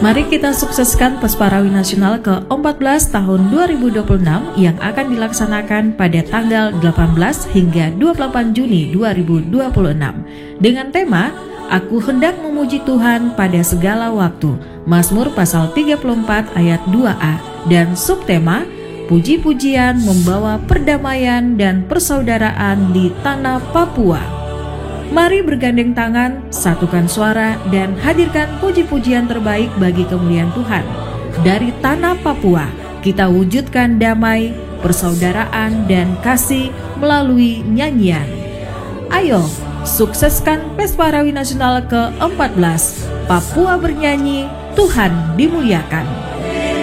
Mari kita sukseskan Pesparawi Nasional ke-14 tahun 2026 yang akan dilaksanakan pada tanggal 18 hingga 28 Juni 2026 dengan tema Aku hendak memuji Tuhan pada segala waktu, Mazmur pasal 34 ayat 2a, dan subtema Puji-pujian membawa perdamaian dan persaudaraan di tanah Papua. Mari bergandeng tangan, satukan suara, dan hadirkan puji-pujian terbaik bagi kemuliaan Tuhan. Dari tanah Papua, kita wujudkan damai, persaudaraan, dan kasih melalui nyanyian. Ayo, sukseskan Pesparawi Nasional ke-14. Papua bernyanyi, Tuhan dimuliakan.